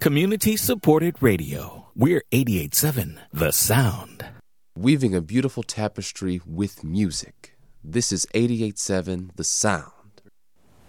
Community-supported radio. We're 88.7 The Sound. Weaving a beautiful tapestry with music. This is 88.7 The Sound.